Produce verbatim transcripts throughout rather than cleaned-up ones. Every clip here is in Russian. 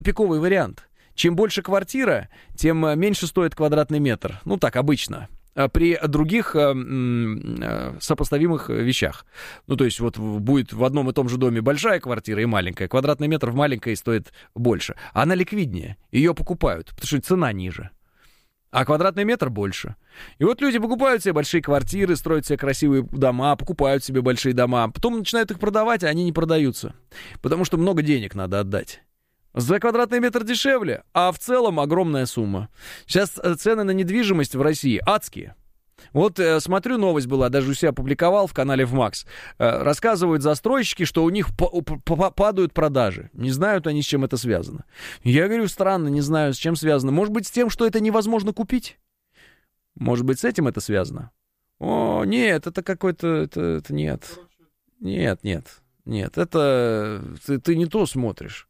Пиковый вариант. Чем больше квартира, тем меньше стоит квадратный метр. Ну, так, обычно. При других э, э, сопоставимых вещах. Ну, то есть, вот будет в одном и том же доме большая квартира и маленькая. Квадратный метр в маленькой стоит больше. Она ликвиднее. Ее покупают, потому что цена ниже. А квадратный метр больше. И вот люди покупают себе большие квартиры, строят себе красивые дома, покупают себе большие дома. Потом начинают их продавать, а они не продаются. Потому что много денег надо отдать. За квадратный метр дешевле, а в целом огромная сумма. Сейчас цены на недвижимость в России адские. Вот э, смотрю, новость была, даже у себя опубликовал в канале ВМАКС. Э, рассказывают застройщики, что у них по- по- падают продажи. Не знают они, с чем это связано. Я говорю, странно, не знаю, с чем связано. Может быть, с тем, что это невозможно купить? Может быть, с этим это связано? О, нет, это какой-то... Это, это нет. Нет, нет, нет. Это... Ты, ты не то смотришь.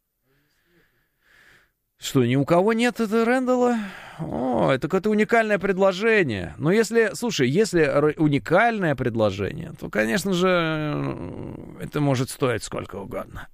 Что, ни у кого нет это Рэндалла? О, это какое-то уникальное предложение. Но если, слушай, если уникальное предложение, то, конечно же, это может стоить сколько угодно.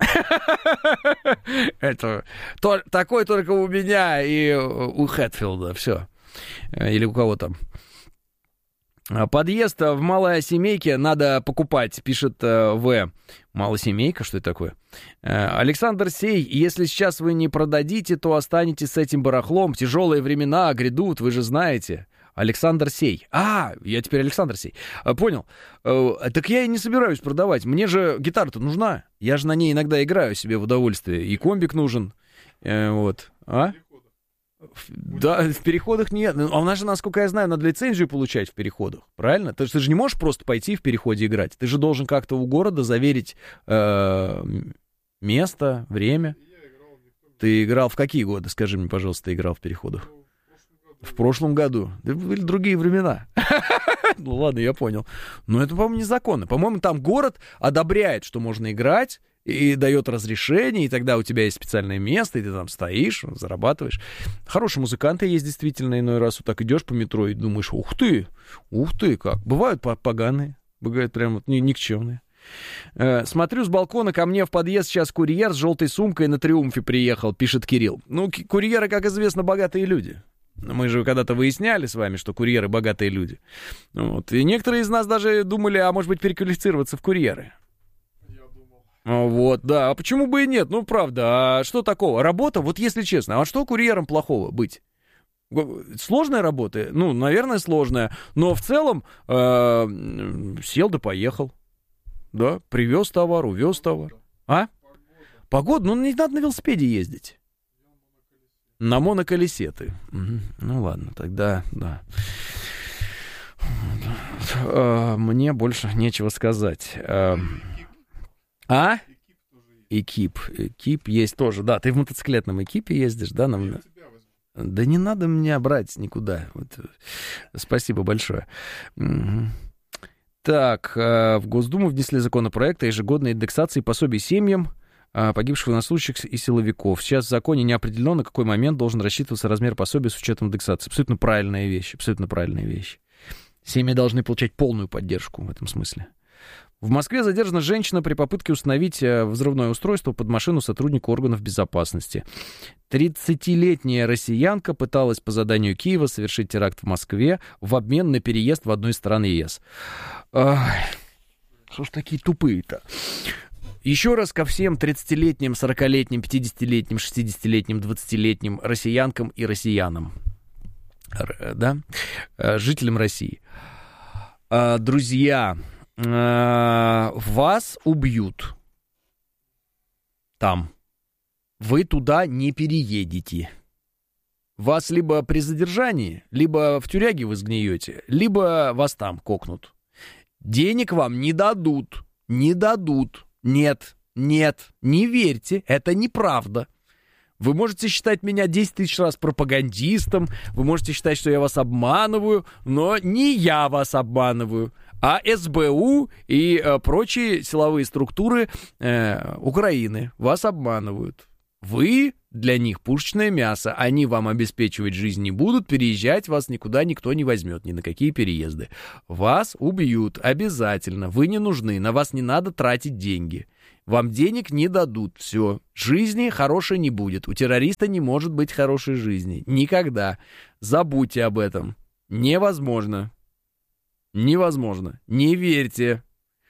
Это такой только у меня и у Хэтфилда, все. Или у кого там. Подъезд в малосемейке надо покупать, пишет э, В. Малосемейка, что это такое? Э, Александр Сей, если сейчас вы не продадите, то останетесь с этим барахлом. Тяжелые времена грядут, вы же знаете. Александр Сей. А, я теперь Александр Сей. А, понял. Э, так я и не собираюсь продавать. Мне же гитара-то нужна. Я же на ней иногда играю себе в удовольствие. И комбик нужен. Э, вот. А? Да, в переходах нет. А у нас же, насколько я знаю, надо лицензию получать в переходах. Правильно? Ты, ты же не можешь просто пойти в переходе играть. Ты же должен как-то у города заверить э, место, время. Ты играл в какие годы? Скажи мне, пожалуйста, ты играл в переходах? В прошлом году. Да были другие времена. Ну ладно, я понял. Но это, по-моему, незаконно. По-моему, там город одобряет, что можно играть, и дает разрешение, и тогда у тебя есть специальное место, и ты там стоишь, зарабатываешь. Хорошие музыканты есть действительно, иной раз вот так идешь по метро и думаешь, ух ты, ух ты, как. Бывают поганые, бывают прям вот никчемные. Э, смотрю с балкона, ко мне в подъезд сейчас курьер с желтой сумкой на Триумфе приехал, пишет Кирилл. Ну, курьеры, как известно, богатые люди. Мы же когда-то выясняли с вами, что курьеры богатые люди. Вот. И некоторые из нас даже думали, а может быть, переквалифицироваться в курьеры. Вот, да, а почему бы и нет? Ну, правда, а что такого? Работа, вот если честно, а что курьером плохого быть? Сложная работа? Ну, наверное, сложная, но в целом э, сел да поехал, да, привез товар, увез товар. А? Погода, ну, не надо на велосипеде ездить. На моноколесе ты. Угу. Ну, ладно, тогда, да. Мне больше нечего сказать. А? Экип. Экип есть тоже. Да, ты в мотоциклетном экипе ездишь, да? Нам... Да не надо меня брать никуда. Вот. Спасибо большое. Угу. Так, в Госдуму внесли законопроект о ежегодной индексации пособий семьям погибших военнослужащих и силовиков. Сейчас в законе не определено, на какой момент должен рассчитываться размер пособия с учетом индексации. Абсолютно правильная вещь. Абсолютно правильная вещь. Семьи должны получать полную поддержку в этом смысле. В Москве задержана женщина при попытке установить взрывное устройство под машину сотрудника органов безопасности. тридцатилетняя россиянка пыталась по заданию Киева совершить теракт в Москве в обмен на переезд в одну из стран ЕС. Ах, что ж такие тупые-то? Еще раз ко всем тридцатилетним, сорокалетним, пятидесятилетним, шестидесятилетним, двадцатилетним россиянкам и россиянам. Да? Жителям России. Друзья, вас убьют там. Вы туда не переедете. Вас либо при задержании, либо в тюряге вы сгниете, либо вас там кокнут. Денег вам не дадут. Не дадут. Нет, нет, не верьте, это неправда. Вы можете считать меня десять тысяч раз пропагандистом, вы можете считать, что я вас обманываю, но не я вас обманываю, а эс бэ у и э, прочие силовые структуры э, Украины вас обманывают. Вы для них пушечное мясо, они вам обеспечивать жизнь не будут, переезжать вас никуда никто не возьмет, ни на какие переезды. Вас убьют обязательно, вы не нужны, на вас не надо тратить деньги. Вам денег не дадут, все. Жизни хорошей не будет. У террориста не может быть хорошей жизни. Никогда. Забудьте об этом. Невозможно. Невозможно. Не верьте.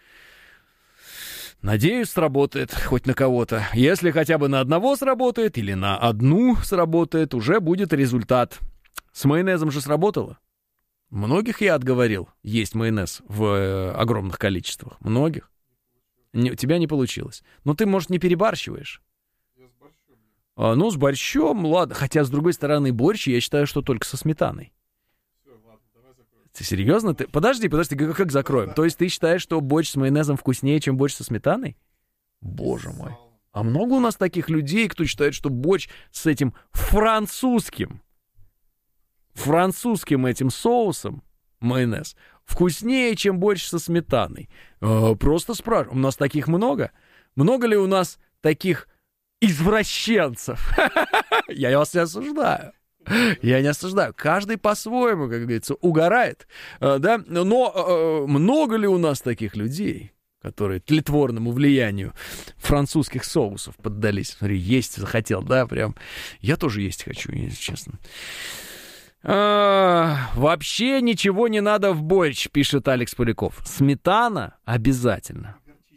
Надеюсь, сработает хоть на кого-то. Если хотя бы на одного сработает или на одну сработает, уже будет результат. С майонезом же сработало. Многих я отговорил есть майонез в э, огромных количествах. Многих. Не, у тебя не получилось. Но ты, может, не перебарщиваешь? Я с борщом. А, ну, с борщом, ладно. Хотя, с другой стороны, борщ, я считаю, что только со сметаной. Все, ладно, давай закроем. Ты серьезно? Ты... Подожди, подожди, как, как закроем? То есть ты считаешь, что борщ с майонезом вкуснее, чем борщ со сметаной? Боже мой. А много у нас таких людей, кто считает, что борщ с этим французским, французским этим соусом, майонез, вкуснее, чем борщ со сметаной? Э, просто спрашиваю. У нас таких много? Много ли у нас таких извращенцев? Я вас не осуждаю. Я не осуждаю. Каждый по-своему, как говорится, угорает. Э, да? Но э, много ли у нас таких людей, которые тлетворному влиянию французских соусов поддались? Смотри, есть захотел, да, прям. Я тоже есть хочу, если честно. А, вообще ничего не надо в борщ, пишет Алекс Поляков. Сметана обязательно.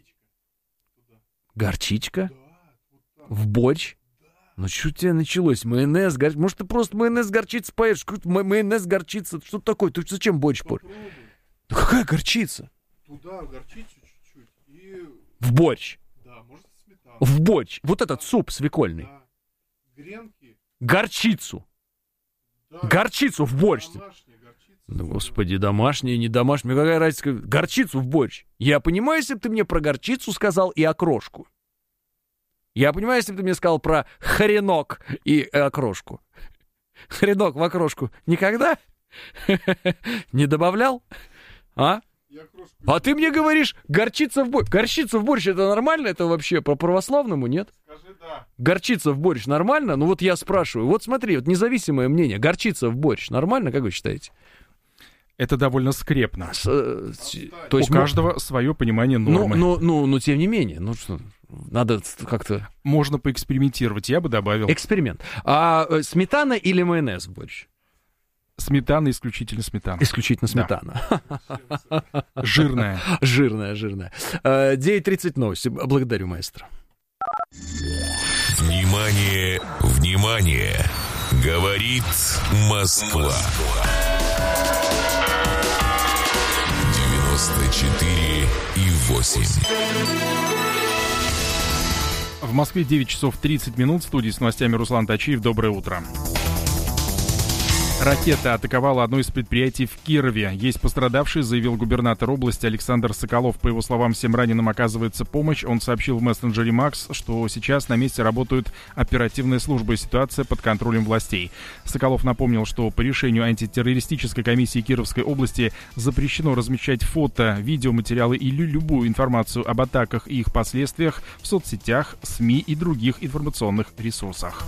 Горчичка? Да, вот так. В борщ? Да. Ну что у тебя началось? Майонез, горчица? Может, ты просто майонез горчица поешь? Какой-то ма- майонез горчица? Что такое? Ты зачем борщ поришь? Попробуй. Да какая горчица? Туда горчицу чуть-чуть и... В борщ. Да, может сметану. В борщ. Вот этот суп свекольный. Да. Гренки. Горчицу. Да. Горчицу в борщ. Домашняя горчица. Да, господи, домашняя, не домашняя. Какая разница? Горчицу в борщ. Я понимаю, если бы ты мне про горчицу сказал и окрошку. Я понимаю, если бы ты мне сказал про хренок и окрошку. Хренок в окрошку никогда не добавлял? А? Я крошку... А ты мне говоришь, горчица в борщ. Горчица в борщ, это нормально? Это вообще по-православному, нет? Скажи да. Горчица в борщ нормально? Ну вот я спрашиваю. Вот смотри, вот независимое мнение. Горчица в борщ нормально, как вы считаете? Это довольно скрепно. С, э, с, то У есть, каждого свое понимание нормы. Ну, ну, ну, ну, тем не менее, ну что, надо как-то... Можно поэкспериментировать, я бы добавил. Эксперимент. А э, сметана или майонез в борщ? Сметана, исключительно сметана. Исключительно Да. сметана. Жирная. Жирная, жирная. Э, девять тридцать новости. Благодарю, маэстро. Внимание, внимание! Говорит Москва. девяносто четыре и восемь. В Москве девять часов тридцать минут. В студии с новостями Руслан Тачиев. Доброе утро. Ракета атаковала одно из предприятий в Кирове. Есть пострадавшие, заявил губернатор области Александр Соколов. По его словам, всем раненым оказывается помощь. Он сообщил в мессенджере Макс, что сейчас на месте работают оперативные службы, и ситуация под контролем властей. Соколов напомнил, что по решению антитеррористической комиссии Кировской области запрещено размещать фото, видеоматериалы или любую информацию об атаках и их последствиях в соцсетях, СМИ и других информационных ресурсах.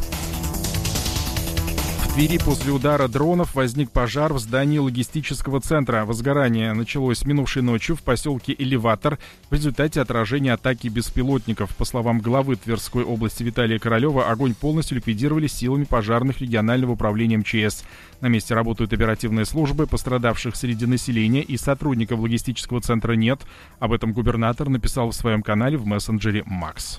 В Твери после удара дронов возник пожар в здании логистического центра. Возгорание началось минувшей ночью в поселке Элеватор в результате отражения атаки беспилотников. По словам главы Тверской области Виталия Королева, огонь полностью ликвидировали силами пожарных регионального управления МЧС. На месте работают оперативные службы, пострадавших среди населения и сотрудников логистического центра нет. Об этом губернатор написал в своем канале в мессенджере Макс.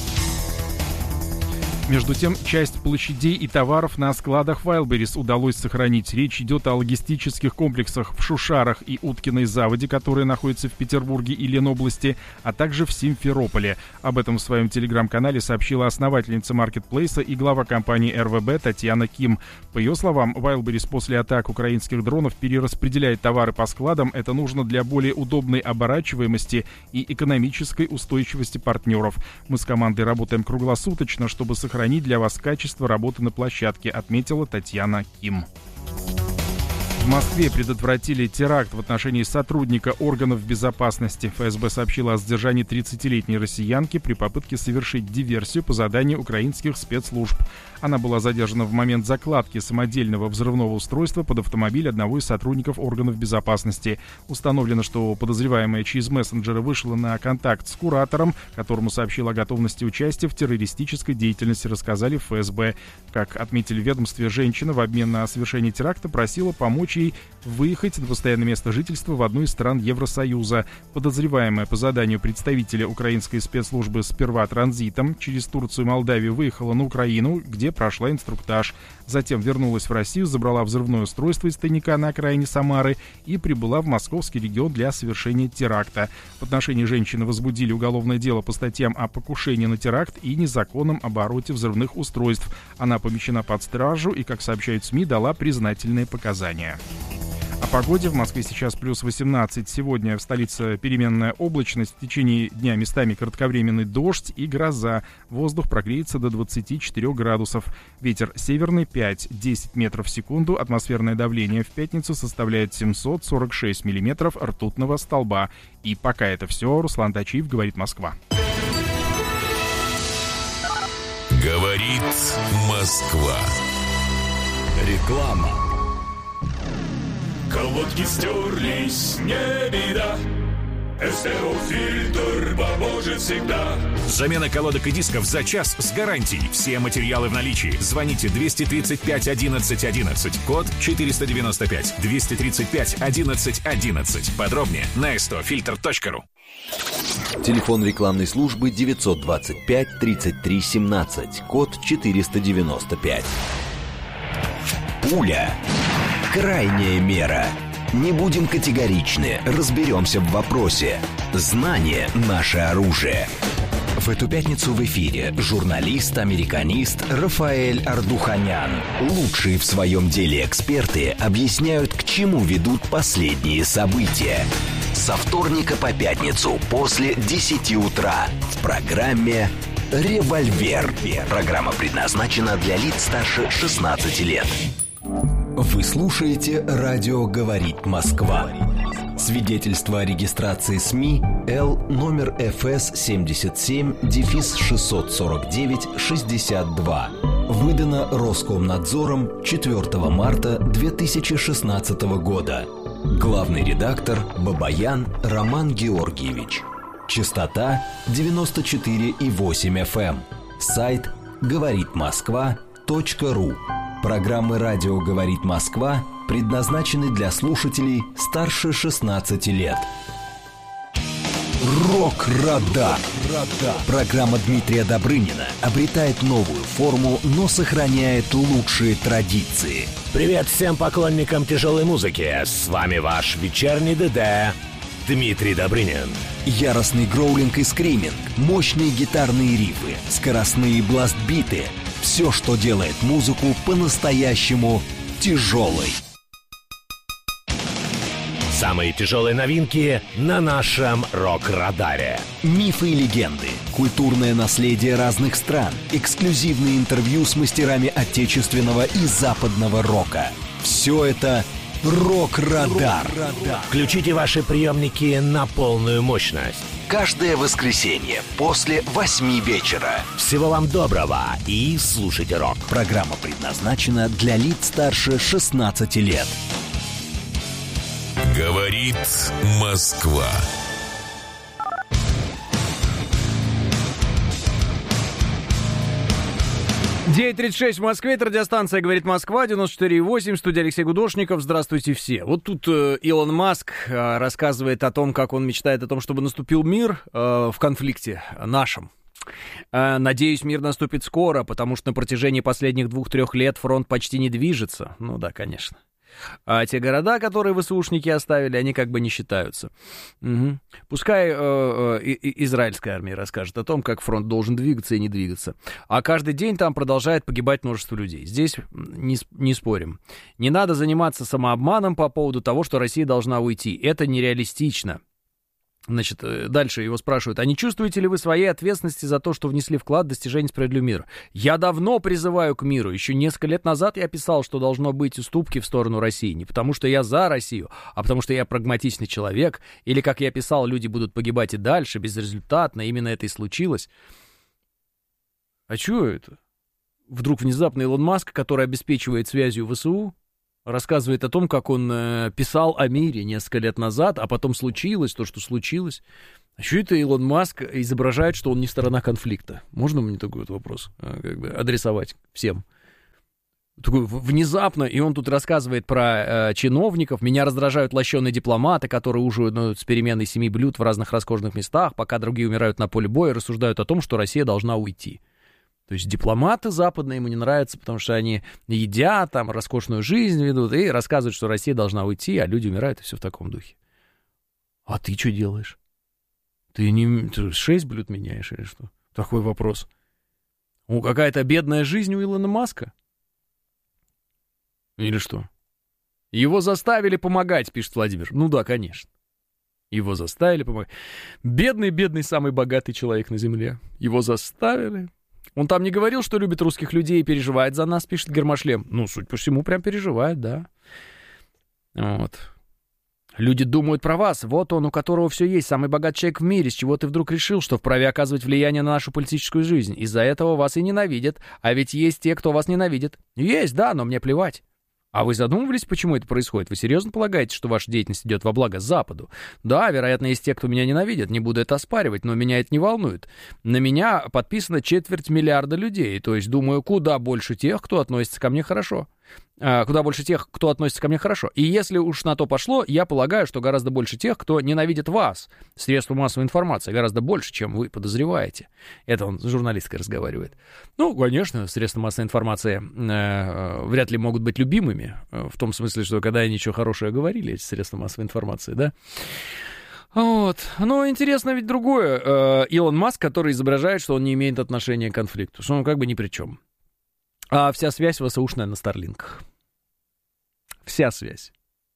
Между тем, часть площадей и товаров на складах Wildberries удалось сохранить. Речь идет о логистических комплексах в Шушарах и Уткиной Заводе, которые находятся в Петербурге и Ленобласти, а также в Симферополе. Об этом в своем телеграм-канале сообщила основательница маркетплейса и глава компании эр вэ бэ Татьяна Ким. По ее словам, Wildberries после атак украинских дронов перераспределяет товары по складам. Это нужно для более удобной оборачиваемости и экономической устойчивости партнеров. Мы с командой работаем круглосуточно, чтобы сохранить хранить для вас качество работы на площадке, отметила Татьяна Ким. В Москве предотвратили теракт в отношении сотрудника органов безопасности. эф эс бэ сообщила о задержании тридцатилетней россиянки при попытке совершить диверсию по заданию украинских спецслужб. Она была задержана в момент закладки самодельного взрывного устройства под автомобиль одного из сотрудников органов безопасности. Установлено, что подозреваемая через мессенджеры вышла на контакт с куратором, которому сообщила о готовности участия в террористической деятельности, рассказали в эф эс бэ. Как отметили в ведомстве, женщина в обмен на совершение теракта просила помочь ей выехать на постоянное место жительства в одну из стран Евросоюза. Подозреваемая по заданию представителя украинской спецслужбы сперва транзитом через Турцию и Молдавию выехала на Украину, где прошла инструктаж. Затем вернулась в Россию, забрала взрывное устройство из тайника на окраине Самары и прибыла в московский регион для совершения теракта. В отношении женщины возбудили уголовное дело по статьям о покушении на теракт и незаконном обороте взрывных устройств. Она помещена под стражу и, как сообщают СМИ, дала признательные показания. О погоде. В Москве сейчас плюс восемнадцать. Сегодня в столице переменная облачность. В течение дня местами кратковременный дождь и гроза. Воздух прогреется до двадцати четырёх градусов. Ветер северный пять-десять метров в секунду. Атмосферное давление в пятницу составляет семьсот сорок шесть миллиметров ртутного столба. И пока это все. Руслан Тачиев, говорит Москва. Говорит Москва. Реклама. Колодки стерлись, не беда. эс тэ о-фильтр поможет всегда. Замена колодок и дисков за час с гарантией. Все материалы в наличии. Звоните двести тридцать пять одиннадцать одиннадцать. Код четыреста девяносто пять. двести тридцать пять одиннадцать одиннадцать. Подробнее на эс тэ о фильтр точка ру. Телефон рекламной службы девятьсот двадцать пять тридцать три семнадцать. Код четыреста девяносто пять. Пуля. Крайняя мера. Не будем категоричны, разберемся в вопросе. Знание – наше оружие. В эту пятницу в эфире журналист-американист Рафаэль Ардуханян. Лучшие в своем деле эксперты объясняют, к чему ведут последние события. Со вторника по пятницу после десяти утра в программе «Револьвер». Программа предназначена для лиц старше шестнадцати лет. Вы слушаете «Радио говорит Москва». Свидетельство о регистрации СМИ Л номер эф эс семьдесят семь шестьсот сорок девять шестьдесят два. Выдано Роскомнадзором четвёртого марта две тысячи шестнадцатого года. Главный редактор Бабаян Роман Георгиевич. Частота девяносто четыре и восемь эф эм. Сайт говорит москва точка ру. Программы «Радио говорит Москва» предназначены для слушателей старше шестнадцати лет. Рок-радар. Программа Дмитрия Добрынина обретает новую форму, но сохраняет лучшие традиции. Привет всем поклонникам тяжелой музыки. С вами ваш вечерний ДД Дмитрий Добрынин. Яростный гроулинг и скриминг, мощные гитарные рифы, скоростные бласт-биты – все, что делает музыку по-настоящему тяжелой. Самые тяжелые новинки на нашем рок-радаре. Мифы и легенды, культурное наследие разных стран, эксклюзивные интервью с мастерами отечественного и западного рока. Все это «Рок-радар». Включите ваши приемники на полную мощность. Каждое воскресенье после восьми вечера. Всего вам доброго и слушайте рок. Программа предназначена для лиц старше шестнадцати лет. Говорит Москва. девять тридцать шесть в Москве, это радиостанция «Говорит Москва», девяносто четыре и восемь, студия Алексей Гудошников. Здравствуйте все. Вот тут э, Илон Маск э, рассказывает о том, как он мечтает о том, чтобы наступил мир э, в конфликте нашем. Э, надеюсь, мир наступит скоро, потому что на протяжении последних двух-трех лет фронт почти не движется. Ну да, конечно. А те города, которые ВСУшники оставили, они как бы не считаются. Угу. Пускай э, э, израильская армия расскажет о том, как фронт должен двигаться и не двигаться. А каждый день там продолжает погибать множество людей. Здесь не, не спорим. Не надо заниматься самообманом по поводу того, что Россия должна уйти. Это нереалистично. Значит, дальше его спрашивают, а не чувствуете ли вы своей ответственности за то, что внесли вклад в достижение справедливого мира? Я давно призываю к миру. Еще несколько лет назад я писал, что должно быть уступки в сторону России. Не потому, что я за Россию, а потому, что я прагматичный человек. Или, как я писал, люди будут погибать и дальше, безрезультатно. Именно это и случилось. А чего это? Вдруг внезапно Илон Маск, который обеспечивает связью ВСУ, рассказывает о том, как он э, писал о мире несколько лет назад, а потом случилось то, что случилось. А что это Илон Маск изображает, что он не сторона конфликта? Можно мне такой вот вопрос э, как бы адресовать всем? Такой внезапно, и он тут рассказывает про э, чиновников. Меня раздражают лощеные дипломаты, которые ужинают с переменой семи блюд в разных роскошных местах, пока другие умирают на поле боя, рассуждают о том, что Россия должна уйти. То есть дипломаты западные ему не нравятся, потому что они едят, там, роскошную жизнь ведут, и рассказывают, что Россия должна уйти, а люди умирают, и все в таком духе. А ты что делаешь? Ты не ты шесть блюд меняешь или что? Такой вопрос. Ну, какая-то бедная жизнь у Илона Маска? Или что? Его заставили помогать, пишет Владимир. Ну да, конечно. Его заставили помогать. Бедный-бедный, самый богатый человек на земле. Его заставили... Он там не говорил, что любит русских людей и переживает за нас, пишет Гермошлем. Ну, судя по всему, прям переживает, да. Вот. Люди думают про вас. Вот он, у которого все есть, самый богатый человек в мире. С чего ты вдруг решил, что вправе оказывать влияние на нашу политическую жизнь? Из-за этого вас и ненавидят. А ведь есть те, кто вас ненавидит. Есть, да, но мне плевать. А вы задумывались, почему это происходит? Вы серьезно полагаете, что ваша деятельность идет во благо Западу? Да, вероятно, есть те, кто меня ненавидит, не буду это оспаривать, но меня это не волнует. На меня подписано четверть миллиарда людей, то есть, думаю, куда больше тех, кто относится ко мне хорошо. А, куда больше тех, кто относится ко мне хорошо. И если уж на то пошло, я полагаю, что гораздо больше тех, кто ненавидит вас, средства массовой информации, гораздо больше, чем вы подозреваете. Это он с журналисткой разговаривает. Ну, конечно, средства массовой информации э, вряд ли могут быть любимыми, э, в том смысле, что когда они ничего хорошего говорили, эти средства массовой информации, да. Вот. Но интересно ведь другое. Э, Илон Маск, который изображает, что он не имеет отношения к конфликту, что он как бы ни при чем. А вся связь ВСУшная на Старлинках. Вся связь.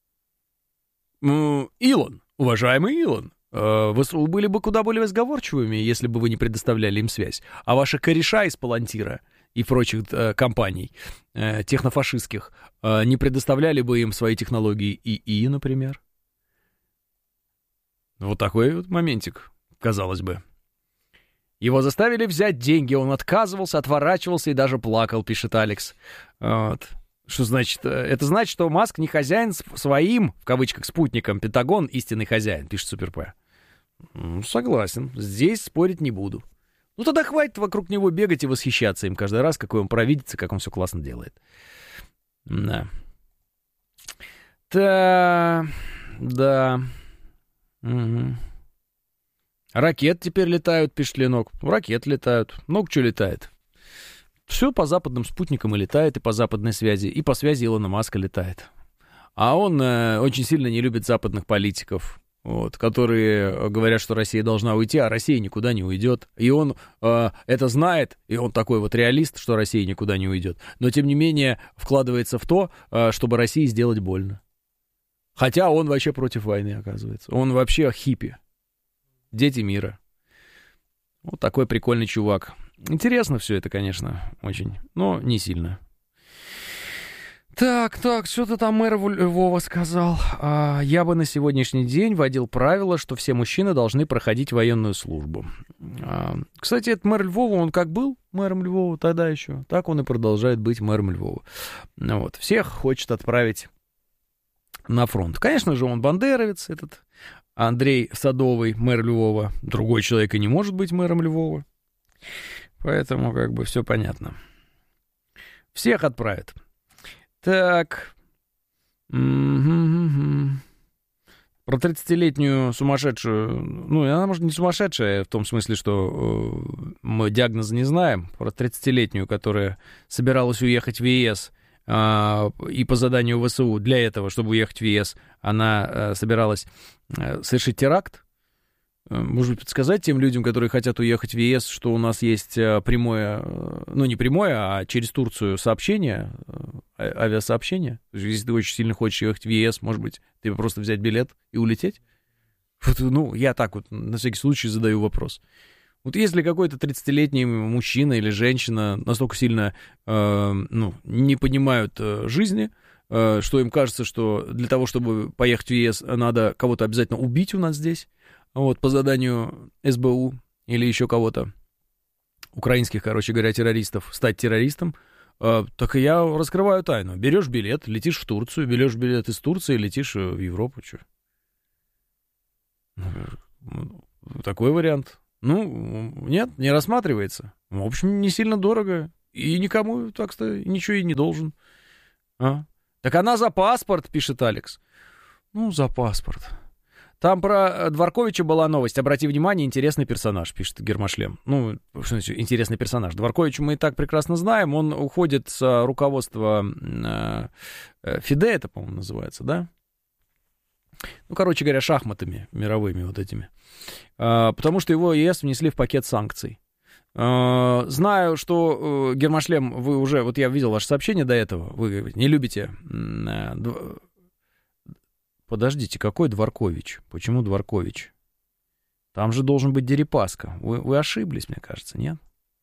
Ну, Илон, уважаемый Илон, э, ВСУ были бы куда более разговорчивыми, если бы вы не предоставляли им связь. А ваши кореша из Палантира и прочих э, компаний э, технофашистских э, не предоставляли бы им свои технологии ИИ, например. Вот такой вот моментик, казалось бы. Его заставили взять деньги, он отказывался, отворачивался и даже плакал, пишет Алекс. Вот. Что значит? Это значит, что Маск не хозяин своим, в кавычках, спутником. Пентагон истинный хозяин, пишет Суперп. Ну, согласен, здесь спорить не буду. Ну, тогда хватит вокруг него бегать и восхищаться им каждый раз, какой он провидится, как он все классно делает. Да. Да. Да. Угу. Ракеты теперь летают, пишет Ленок. Ракеты летают. Много чего летает. Все по западным спутникам и летает, и по западной связи, и по связи Илона Маска летает. А он э, очень сильно не любит западных политиков, вот, которые говорят, что Россия должна уйти, а Россия никуда не уйдет. И он э, это знает, и он такой вот реалист, что Россия никуда не уйдет. Но, тем не менее, вкладывается в то, э, чтобы России сделать больно. Хотя он вообще против войны, оказывается. Он вообще хиппи. Дети мира. Вот такой прикольный чувак. Интересно все это, конечно, очень, но не сильно. Так, так, что-то там мэр Львова сказал. А, я бы на сегодняшний день вводил правило, что все мужчины должны проходить военную службу. А, кстати, этот мэр Львова, он как был мэром Львова тогда еще, так он и продолжает быть мэром Львова. Ну, вот, всех хочет отправить на фронт. Конечно же, он бандеровец, этот Андрей Садовый, мэр Львова. Другой человек и не может быть мэром Львова. Поэтому как бы все понятно. Всех отправят. Так. Про тридцатилетнюю сумасшедшую... Ну, она, может, не сумасшедшая, в том смысле, что э, мы диагноза не знаем. Про тридцатилетнюю, которая собиралась уехать в ЕС, э, и по заданию ВСУ для этого, чтобы уехать в ЕС, она э, собиралась э, совершить теракт. Может быть, подсказать тем людям, которые хотят уехать в ЕС, что у нас есть прямое, ну не прямое, а через Турцию сообщение, авиасообщение. Если ты очень сильно хочешь ехать в ЕС, может быть, ты просто взять билет и улететь Вот, ну, я так вот на всякий случай задаю вопрос. Вот если какой-то тридцатилетний мужчина или женщина настолько сильно э, ну, не понимают э, жизни, э, что им кажется, что для того, чтобы поехать в ЕС, надо кого-то обязательно убить у нас здесь, вот, по заданию эс бэ у или еще кого-то, украинских, короче говоря, террористов, стать террористом, э, так я раскрываю тайну. Берешь билет, летишь в Турцию, берешь билет из Турции, летишь в Европу. Что? Такой вариант. Ну, нет, не рассматривается. В общем, не сильно дорого. И никому, так что, ничего и не должен. А? Так она за паспорт, пишет Алекс. Ну, за паспорт. Там про Дворковича была новость. Обрати внимание, интересный персонаж, пишет Гермошлем. Ну, что значит интересный персонаж? Дворковича мы и так прекрасно знаем. Он уходит с руководства э, ФИДЕ, это, по-моему, называется, да? Ну, короче говоря, шахматами мировыми вот этими. А, потому что его ЕС внесли в пакет санкций. А, знаю, что, Гермошлем, вы уже... Вот я видел ваше сообщение до этого. Вы не любите... А, дв... Подождите, какой Дворкович? Почему Дворкович? Там же должен быть Дерипаска. Вы, вы ошиблись, мне кажется, нет?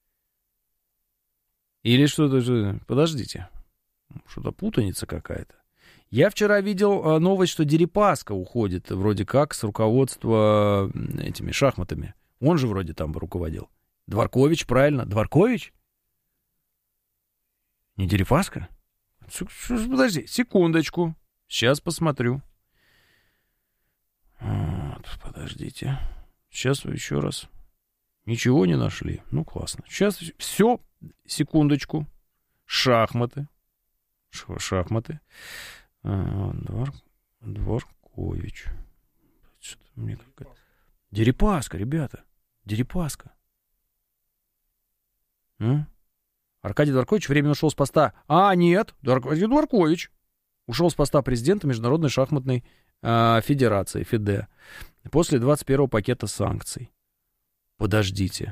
Или что-то... Подождите. Что-то путаница какая-то. Я вчера видел а, новость, что Дерипаска уходит вроде как с руководства этими шахматами. Он же вроде там руководил. Дворкович, правильно? Дворкович? Не Дерипаска? Подожди, секундочку. Сейчас посмотрю. Вот, подождите. Сейчас еще раз. Ничего не нашли. Ну, классно. Сейчас все. Секундочку. Шахматы. Шахматы. Двор... Дворкович. Мне как... Дерипаска, ребята. Дерипаска. М? Аркадий Дворкович временно ушел с поста. А, нет, Аркадий Дворкович ушел с поста президента Международной шахматной э, федерации, ФИДЕ, после двадцать первого пакета санкций. Подождите.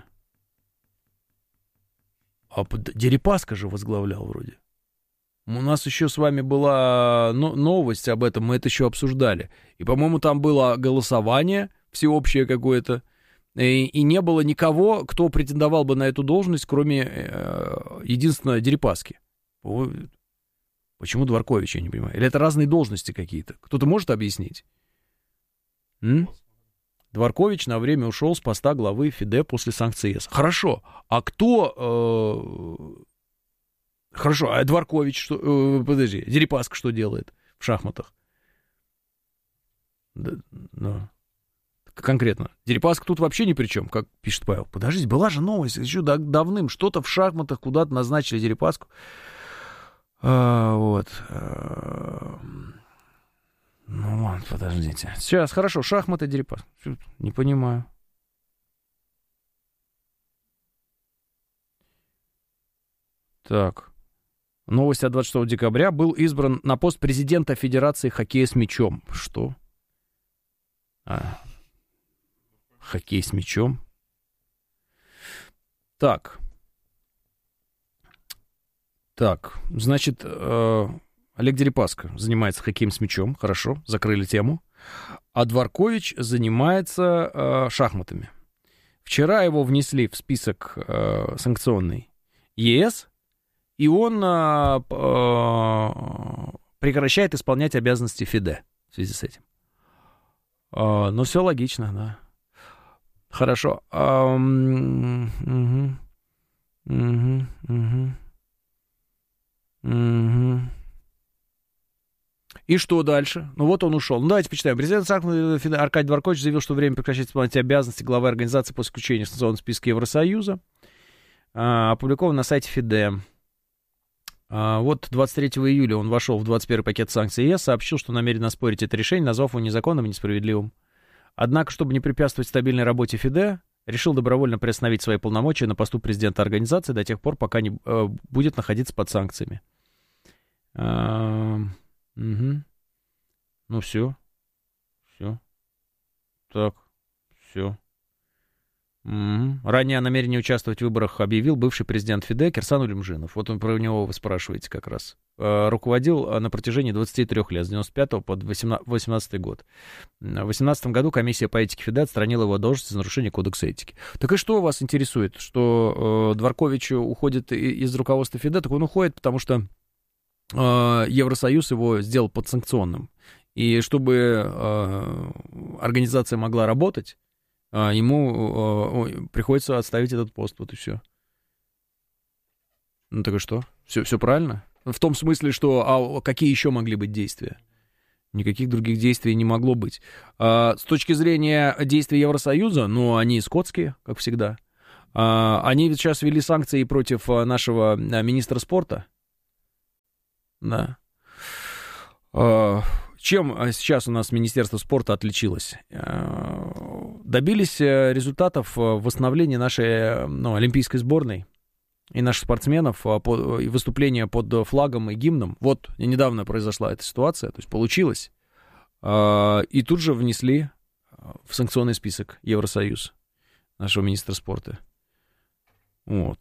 А под... Дерипаска же возглавлял вроде. У нас еще с вами была новость об этом, мы это еще обсуждали. И, по-моему, там было голосование всеобщее какое-то, и, и не было никого, кто претендовал бы на эту должность, кроме э, единственно Дерипаски. Почему Дворкович, я не понимаю. Или это разные должности какие-то? Кто-то может объяснить? М? Дворкович на время ушел с поста главы ФИДЕ после санкций ЕС. Хорошо. А кто... Э, Хорошо, а Дворкович что... Э, подожди, Дерипаска что делает в шахматах? Да, да. Конкретно. Дерипаска тут вообще ни при чем, как пишет Павел. Подождите, была же новость еще давным. Что-то в шахматах куда-то назначили Дерипаску. А, вот. А, ну ладно, подождите. Сейчас, хорошо, шахматы Дерипаска. Не понимаю. Так. Новость от двадцать шестого декабря. Был избран на пост президента Федерации хоккея с мячом. Что? А, хоккей с мячом? Так. Так, значит, э, Олег Дерипаска занимается хоккеем с мячом. Хорошо, закрыли тему. А Дворкович занимается э, шахматами. Вчера его внесли в список э, санкционный ЕС. И он а, а, прекращает исполнять обязанности ФИДЕ в связи с этим. А, ну, все логично, да. Хорошо. А, угу, угу, угу, угу. И что дальше? Ну, вот он ушел. Ну, давайте почитаем. Президент ФИДЕ Аркадий Дворкович заявил, что время прекращать исполнять обязанности главы организации после включения в санкционный список Евросоюза. А, опубликован на сайте ФИДЕ. А, вот двадцать третьего июля он вошел в двадцать первый пакет санкций ЕС, сообщил, что намерен оспорить это решение, назвав его незаконным и несправедливым. Однако, чтобы не препятствовать стабильной работе ФИДЕ, решил добровольно приостановить свои полномочия на посту президента организации до тех пор, пока не э, будет находиться под санкциями. А, угу. Ну все. Все. Так. Все. Mm-hmm. Ранее о намерении участвовать в выборах объявил бывший президент ФИДЕ Кирсан Улюмжинов. Вот он, про него вы спрашиваете как раз. Э, руководил на протяжении двадцати трёх лет, с девяносто пятого по восемнадцатый год. В две тысячи восемнадцатом году комиссия по этике ФИДЕ отстранила его от должности за нарушение кодекса этики. Так и что вас интересует? Что э, Дворкович уходит из руководства ФИДЕ? Так он уходит, потому что э, Евросоюз его сделал подсанкционным. И чтобы э, организация могла работать, ему э, приходится отставить этот пост, вот и все. Ну так и что? Все, все правильно? В том смысле, что а какие еще могли быть действия? Никаких других действий не могло быть. А, с точки зрения действий Евросоюза, ну, они скотские, как всегда. А, они сейчас ввели санкции против нашего министра спорта. Да. А, чем сейчас у нас Министерство спорта отличилось? Добились результатов восстановления нашей, ну, олимпийской сборной и наших спортсменов, и выступления под флагом и гимном. Вот недавно произошла эта ситуация, то есть получилось. И тут же внесли в санкционный список Евросоюз нашего министра спорта. Вот.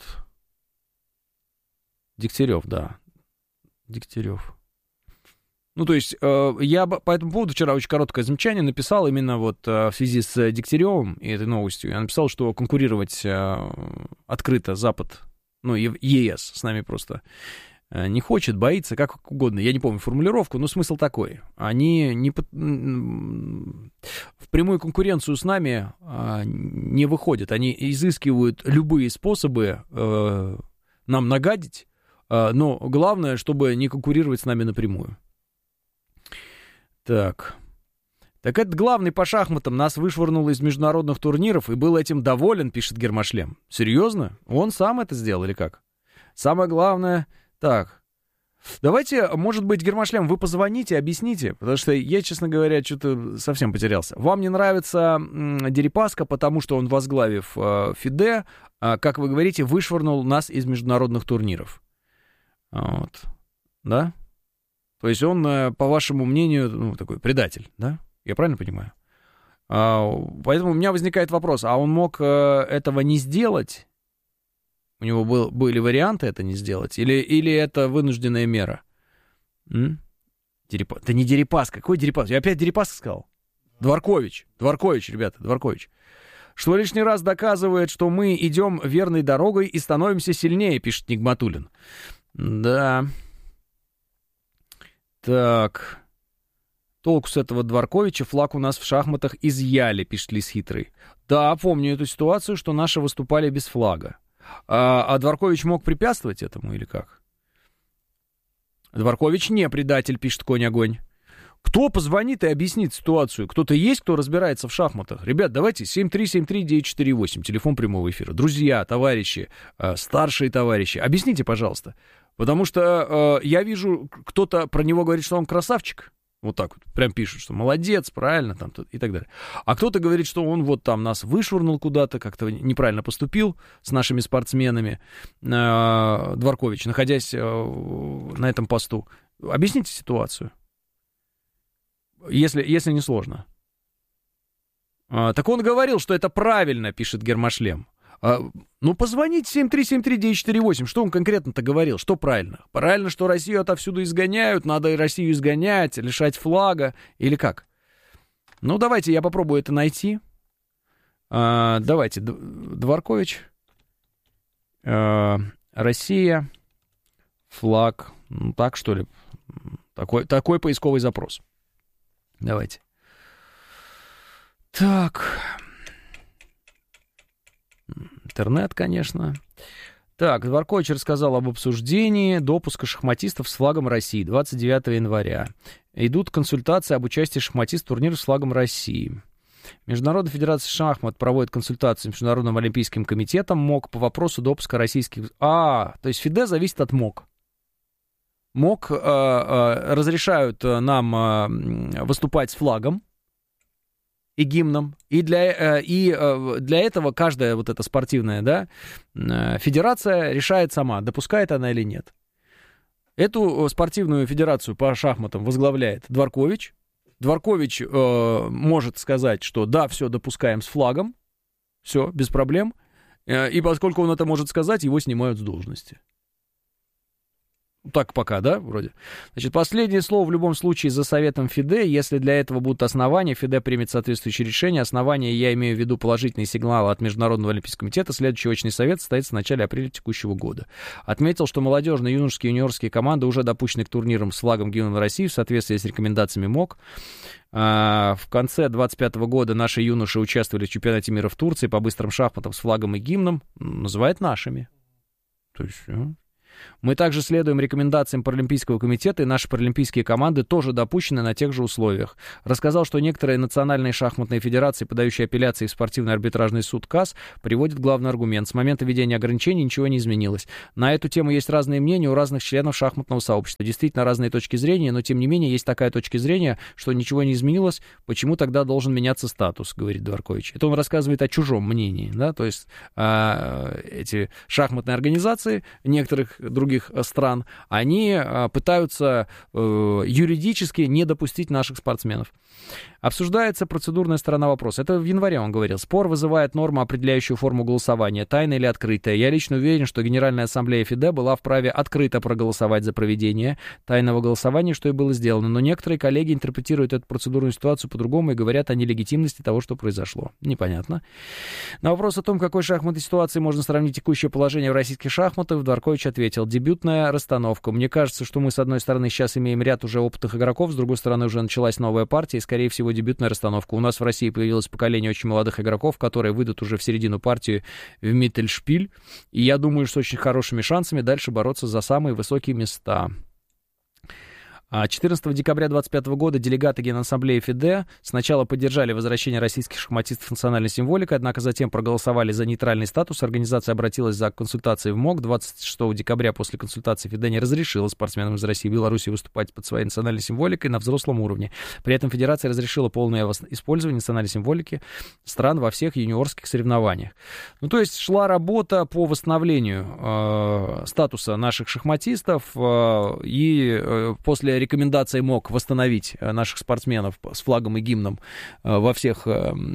Дегтярев, да. Дегтярев. Ну, то есть, э, я по этому поводу вчера очень короткое замечание написал именно вот э, в связи с Дегтяревым и этой новостью. Я написал, что конкурировать э, открыто Запад, ну, ЕС с нами просто э, не хочет, боится, как угодно. Я не помню формулировку, но смысл такой. Они не под... в прямую конкуренцию с нами э, не выходят. Они изыскивают любые способы э, нам нагадить, э, но главное, чтобы не конкурировать с нами напрямую. Так. Так это главный по шахматам нас вышвырнул из международных турниров и был этим доволен, пишет Гермошлем. Серьезно? Он сам это сделал или как? Самое главное... Так. Давайте, может быть, Гермошлем, вы позвоните, объясните, потому что я, честно говоря, что-то совсем потерялся. Вам не нравится м, Дерипаска, потому что он, возглавив э, ФИДЕ, э, как вы говорите, вышвырнул нас из международных турниров. Вот. Да? То есть он, по вашему мнению, ну, такой предатель, да? Я правильно понимаю? А, поэтому у меня возникает вопрос, а он мог а, этого не сделать? У него был, были варианты это не сделать? Или, или это вынужденная мера? М? Дерипас. Да не Дерипас, какой Дерипас? Я опять Дерипас сказал? Дворкович, Дворкович, ребята, Дворкович. Что лишний раз доказывает, что мы идем верной дорогой и становимся сильнее, пишет Нигматуллин. Да... Так, толку с этого Дворковича, флаг у нас в шахматах изъяли, пишет Лис Хитрый. Да, помню эту ситуацию, что наши выступали без флага. А, а Дворкович мог препятствовать этому или как? Дворкович не предатель, пишет Конь-Огонь. Кто позвонит и объяснит ситуацию? Кто-то есть, кто разбирается в шахматах? Ребят, давайте семь три семь три девять четыре восемь, телефон прямого эфира. Друзья, товарищи, старшие товарищи, объясните, пожалуйста. Потому что э, я вижу, кто-то про него говорит, что он красавчик. Вот так вот, прям пишут, что молодец, правильно, там, и так далее. А кто-то говорит, что он вот там нас вышвырнул куда-то, как-то неправильно поступил с нашими спортсменами, э, Дворкович, находясь э, на этом посту. Объясните ситуацию, если, если не сложно. А, так он говорил, что это правильно, пишет Гермошлем. А, ну, позвоните семь три семь три девять четыре восемь. Что он конкретно-то говорил? Что правильно? Правильно, что Россию отовсюду изгоняют, надо и Россию изгонять, лишать флага, или как? Ну, давайте я попробую это найти. А, давайте, Дворкович. А, Россия, флаг. Ну, так, что ли? Такой, такой поисковый запрос. Давайте. Так... Интернет, конечно. Так, Дворкович рассказал об обсуждении допуска шахматистов с флагом России двадцать девятого января. Идут консультации об участии шахматистов в турнире с флагом России. Международная федерация шахмат проводит консультации с Международным олимпийским комитетом МОК по вопросу допуска российских... А, то есть ФИДЕ зависит от МОК. МОК э, э, разрешают нам э, выступать с флагом и гимном, и для, и для этого каждая вот эта спортивная, да, федерация решает сама, допускает она или нет. Эту спортивную федерацию по шахматам возглавляет Дворкович. Дворкович э, может сказать, что да, все, допускаем с флагом, Все, без проблем. И поскольку он это может сказать, его снимают с должности. Так пока, да, вроде. Значит, последнее слово в любом случае за советом ФИДЕ. Если для этого будут основания, ФИДЕ примет соответствующее решение. Основания, я имею в виду положительные сигналы от Международного олимпийского комитета. Следующий очный совет состоится в начале апреля текущего года. Отметил, что молодежные, юношеские и юниорские команды уже допущены к турнирам с флагом гимном России в соответствии с рекомендациями МОК. В конце двадцать пятого года наши юноши участвовали в чемпионате мира в Турции по быстрым шахматам с флагом и гимном. Называют нашими. То есть... Мы также следуем рекомендациям Паралимпийского комитета, и наши паралимпийские команды тоже допущены на тех же условиях. Рассказал, что некоторые национальные шахматные федерации, подающие апелляции в спортивный арбитражный суд КАС, приводят главный аргумент. С момента введения ограничений ничего не изменилось. На эту тему есть разные мнения у разных членов шахматного сообщества. Действительно разные точки зрения, но тем не менее есть такая точка зрения, что ничего не изменилось. Почему тогда должен меняться статус, говорит Дворкович. Это он рассказывает о чужом мнении, да, то есть а, эти шахматные организации некоторых других стран, они а, пытаются э, юридически не допустить наших спортсменов. Обсуждается процедурная сторона вопроса. Это в январе он говорил. Спор вызывает норму, определяющую форму голосования, тайная или открытая. Я лично уверен, что Генеральная ассамблея ФИДЕ была вправе открыто проголосовать за проведение тайного голосования, что и было сделано. Но некоторые коллеги интерпретируют эту процедурную ситуацию по-другому и говорят о нелегитимности того, что произошло. Непонятно. На вопрос о том, какой шахматной ситуации можно сравнить текущее положение в российских шахматах, Дворкович ответил: дебютная расстановка. Мне кажется, что мы, с одной стороны, сейчас имеем ряд уже опытных игроков, с другой стороны, уже началась новая партия, и, скорее всего, дебютная расстановка. У нас в России появилось поколение очень молодых игроков, которые выйдут уже в середину партии в Миттельшпиль, и я думаю, что с очень хорошими шансами дальше бороться за самые высокие места. четырнадцатого декабря двадцать пятого года делегаты Генассамблеи ФИДЕ сначала поддержали возвращение российских шахматистов национальной символикой, однако затем проголосовали за нейтральный статус. Организация обратилась за консультацией в МОК. двадцать шестого декабря после консультации ФИДЕ не разрешила спортсменам из России и Беларуси выступать под своей национальной символикой на взрослом уровне. При этом Федерация разрешила полное использование национальной символики стран во всех юниорских соревнованиях. Ну, то есть шла работа по восстановлению э, статуса наших шахматистов, э, и э, после рекомендации МОК восстановить наших спортсменов с флагом и гимном во всех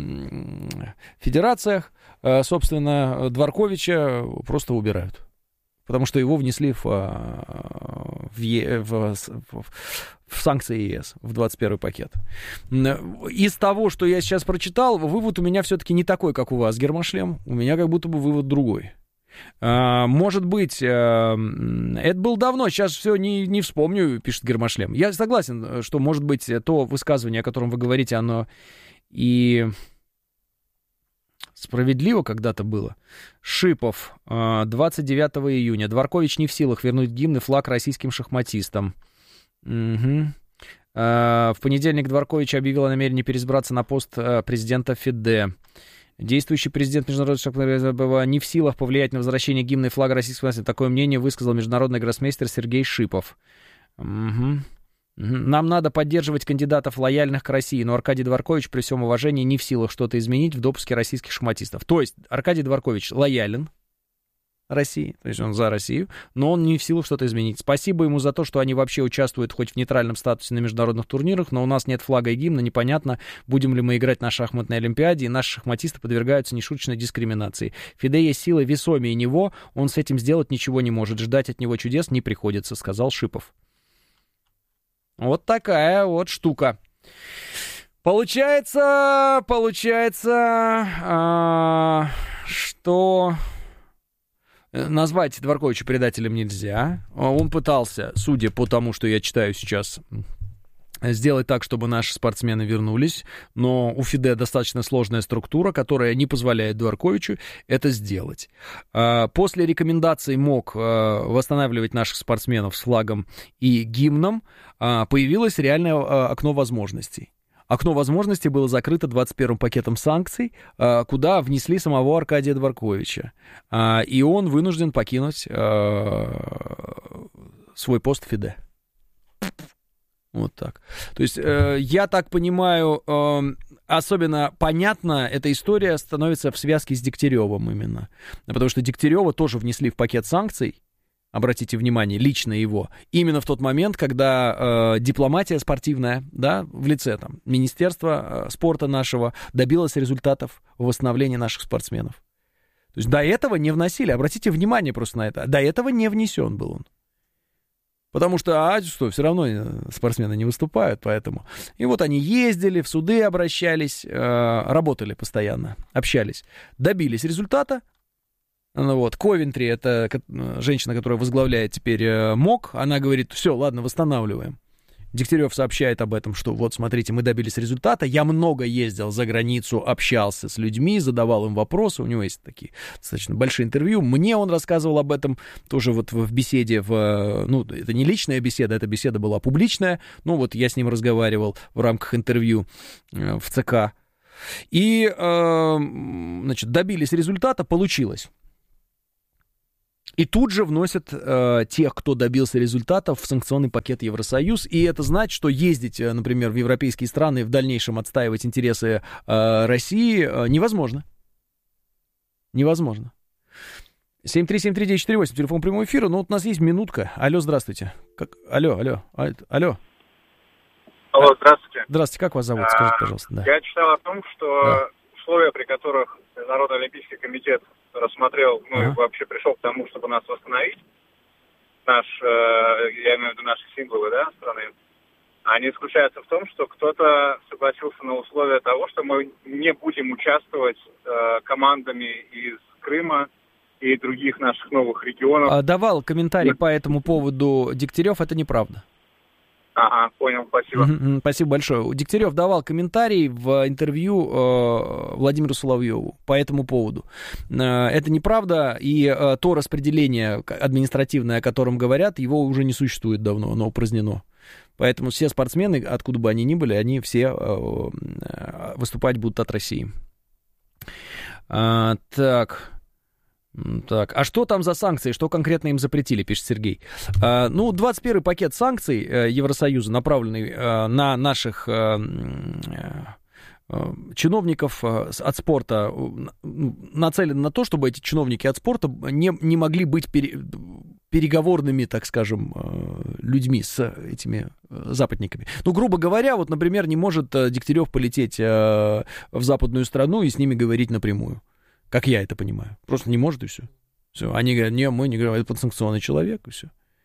федерациях, собственно, Дворковича просто убирают. Потому что его внесли в, в, в, в, в санкции ЕС, в двадцать первый пакет. Из того, что я сейчас прочитал, вывод у меня все-таки не такой, как у вас, Гермошлем. У меня как будто бы вывод другой. Может быть, это было давно, сейчас все не, не вспомню, пишет Гермошлем. Я согласен, что, может быть, то высказывание, о котором вы говорите, оно и справедливо когда-то было. Шипов, двадцать девятого июня. Дворкович не в силах вернуть гимн и флаг российским шахматистам. Угу. В понедельник Дворкович объявил о намерении переизбраться на пост президента ФИДЕ. Действующий президент Международной шахматной федерации не в силах повлиять на возвращение гимна и флага российской нации. Такое мнение высказал международный гроссмейстер Сергей Шипов. Угу. Нам надо поддерживать кандидатов, лояльных к России, но Аркадий Дворкович, при всем уважении, не в силах что-то изменить в допуске российских шахматистов. То есть Аркадий Дворкович лоялен России, то есть он за Россию, но он не в силах что-то изменить. Спасибо ему за то, что они вообще участвуют хоть в нейтральном статусе на международных турнирах, но у нас нет флага и гимна, непонятно, будем ли мы играть на шахматной олимпиаде, и наши шахматисты подвергаются нешуточной дискриминации. ФИДЕ есть сила весомее него, он с этим сделать ничего не может, ждать от него чудес не приходится, сказал Шипов. Вот такая вот штука. Получается, получается, а, что... Назвать Дворковича предателем нельзя. Он пытался, судя по тому, что я читаю сейчас, сделать так, чтобы наши спортсмены вернулись. Но у ФИДЕ достаточно сложная структура, которая не позволяет Дворковичу это сделать. После рекомендаций МОК восстанавливать наших спортсменов с флагом и гимном появилось реальное окно возможностей. Окно возможностей было закрыто двадцать первым пакетом санкций, куда внесли самого Аркадия Дворковича. И он вынужден покинуть свой пост ФИДЕ. Вот так. То есть, я так понимаю, особенно понятно эта история становится в связке с Дегтяревым именно. Потому что Дегтярева тоже внесли в пакет санкций. обратите внимание, лично его, именно в тот момент, когда э, дипломатия спортивная, да, в лице там Министерства э, спорта нашего добилась результатов в восстановлении наших спортсменов. То есть до этого не вносили, обратите внимание просто на это, до этого не внесен был он. Потому что, а что, все равно спортсмены не выступают, поэтому. И вот они ездили, в суды обращались, э, работали постоянно, общались, добились результата. Ну вот, Ковентри, это женщина, которая возглавляет теперь э, МОК, она говорит, все, ладно, восстанавливаем. Дегтярев сообщает об этом, что вот, смотрите, мы добились результата, я много ездил за границу, общался с людьми, задавал им вопросы, у него есть такие достаточно большие интервью, мне он рассказывал об этом тоже вот в беседе, в, ну, это не личная беседа, эта беседа была публичная, ну, вот я с ним разговаривал в рамках интервью в ЦК, и, э, значит, добились результата, получилось. И тут же вносят э, тех, кто добился результатов, в санкционный пакет Евросоюз. И это значит, что ездить, например, в европейские страны и в дальнейшем отстаивать интересы э, России э, невозможно. Невозможно. семь три семь три девять четыре восемь, телефон прямого эфира. Ну, вот у нас есть минутка. Алло, здравствуйте. Как... Алло, алло, алло. Алло, здравствуйте. Здравствуйте, как вас зовут? Скажите, пожалуйста. Да. Я читал о том, что да. условия, при которых Международный олимпийский комитет рассмотрел, ну, ага. и вообще пришел к тому, чтобы нас восстановить, наш, э, я имею в виду наши символы, да, страны, они заключаются в том, что кто-то согласился на условия того, что мы не будем участвовать э, командами из Крыма и других наших новых регионов. А, давал комментарий по этому поводу Дегтярев, это неправда. Ага, понял, спасибо. Mm-hmm, спасибо большое. Дегтярев давал комментарий в интервью э, Владимиру Соловьеву по этому поводу. Э, это неправда, и э, то распределение административное, о котором говорят, его уже не существует давно, оно упразднено. Поэтому все спортсмены, откуда бы они ни были, они все э, выступать будут от России. А, так... Так, а что там за санкции? Что конкретно им запретили, пишет Сергей. А, ну, двадцать первый пакет санкций э, Евросоюза, направленный э, на наших э, э, чиновников э, от спорта, э, нацелен на то, чтобы эти чиновники от спорта не, не могли быть пере, переговорными, так скажем, э, людьми с этими э, западниками. Ну, грубо говоря, вот, например, не может э, Дегтярев полететь э, в западную страну и с ними говорить напрямую. Как я это понимаю. Просто не может, и все. Все. Они говорят, не, мы не говорим, это подсанкционный человек, и все.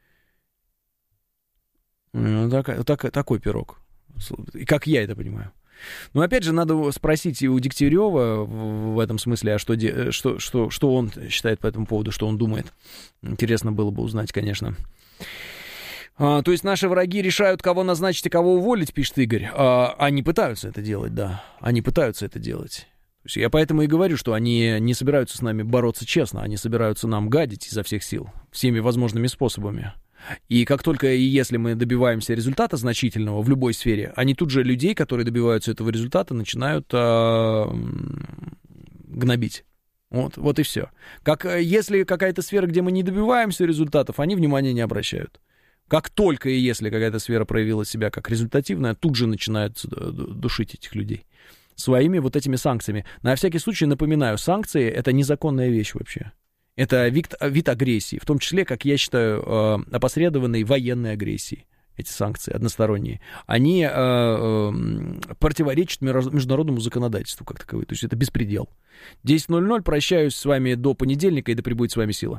Ну, так, так, такой пирог. И как я это понимаю. Но опять же, надо спросить и у Дегтярева в, в этом смысле, а что, что, что, что он считает по этому поводу, что он думает. Интересно было бы узнать, конечно. А, то есть наши враги решают, кого назначить и кого уволить, пишет Игорь. А, они пытаются это делать, да. Они пытаются это делать. Я поэтому и говорю, что они не собираются с нами бороться честно, они собираются нам гадить изо всех сил, всеми возможными способами. И как только и если мы добиваемся результата значительного в любой сфере, они тут же людей, которые добиваются этого результата, начинают а, гнобить. Вот, вот и все. Как, если какая-то сфера, где мы не добиваемся результатов, они внимания не обращают. Как только и если какая-то сфера проявила себя как результативная, тут же начинают душить этих людей своими вот этими санкциями. На всякий случай напоминаю, санкции — это незаконная вещь вообще. Это вид, вид агрессии, в том числе, как я считаю, э, опосредованной военной агрессии. Эти санкции односторонние, они э, э, противоречат международному законодательству как таковой. То есть это беспредел. десять ноль ноль, прощаюсь с вами до понедельника, и да пребудет с вами сила.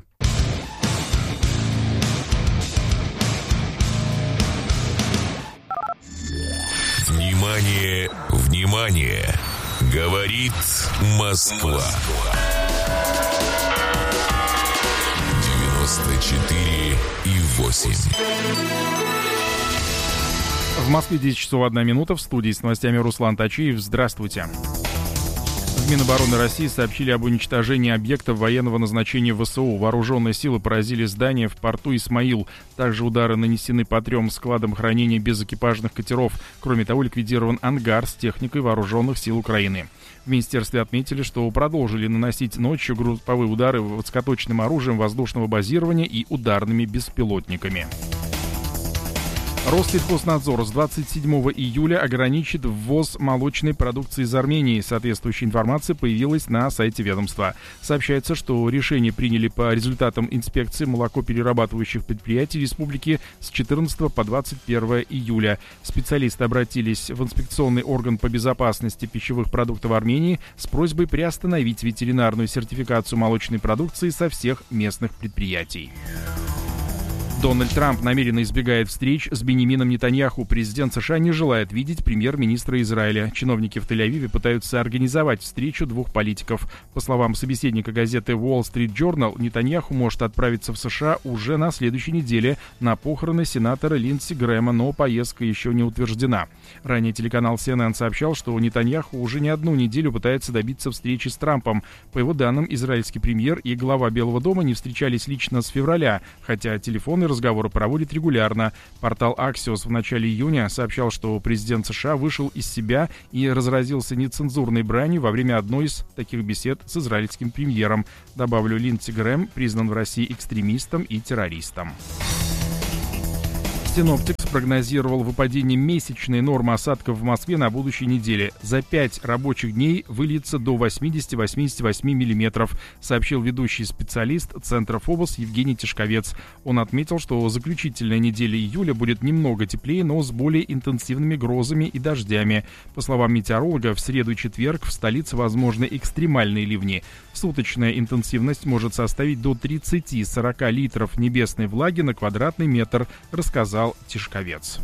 Внимание, внимание! Говорит Москва. девяносто четыре и восемь. В Москве десять часов одна минута. В студии с новостями Руслан Тачиев. Здравствуйте. В Минобороны России сообщили об уничтожении объектов военного назначения ВСУ. Вооруженные силы поразили здание в порту Исмаил. Также удары нанесены по трем складам хранения безэкипажных катеров. Кроме того, ликвидирован ангар с техникой вооруженных сил Украины. В министерстве отметили, что продолжили наносить ночью групповые удары высокоточным оружием воздушного базирования и ударными беспилотниками. Россельхознадзор с двадцать седьмого июля ограничит ввоз молочной продукции из Армении. Соответствующая информация появилась на сайте ведомства. Сообщается, что решение приняли по результатам инспекции молокоперерабатывающих предприятий республики с четырнадцатого по двадцать первое июля. Специалисты обратились в инспекционный орган по безопасности пищевых продуктов Армении с просьбой приостановить ветеринарную сертификацию молочной продукции со всех местных предприятий. Дональд Трамп намеренно избегает встреч с Беньямином Нетаньяху. Президент США не желает видеть премьер-министра Израиля. Чиновники в Тель-Авиве пытаются организовать встречу двух политиков. По словам собеседника газеты Wall Street Journal, Нетаньяху может отправиться в США уже на следующей неделе на похороны сенатора Линдси Грэма, но поездка еще не утверждена. Ранее телеканал си эн эн сообщал, что Нетаньяху уже не одну неделю пытается добиться встречи с Трампом. По его данным, израильский премьер и глава Белого дома не встречались лично с февраля, хотя телефонные разговоры проводит регулярно. Портал Axios в начале июня сообщал, что президент США вышел из себя и разразился нецензурной бранью во время одной из таких бесед с израильским премьером. Добавлю, Линдси Грэм признан в России экстремистом и террористом. Синоптик спрогнозировал выпадение месячной нормы осадков в Москве на будущей неделе. За пять рабочих дней выльется до восемьдесят-восемьдесят восемь миллиметров, сообщил ведущий специалист Центра ФОБОС Евгений Тишковец. Он отметил, что заключительная неделя июля будет немного теплее, но с более интенсивными грозами и дождями. По словам метеоролога, в среду и четверг в столице возможны экстремальные ливни. Суточная интенсивность может составить до тридцать-сорок литров небесной влаги на квадратный метр, рассказал Тишковец.